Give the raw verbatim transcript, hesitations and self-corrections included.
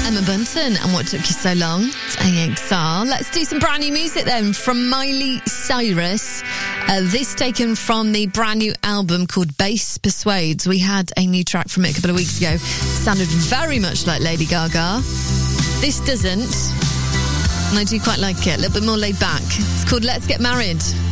Emma Bunton and What Took You So Long. It's A X R. Let's do some brand new music then from Miley Cyrus. Uh, this taken from the brand new album called Bass Persuades. We had a new track from it a couple of weeks ago. Sounded very much like Lady Gaga. This doesn't. And I do quite like it. A little bit more laid back. It's called Let's Get Married.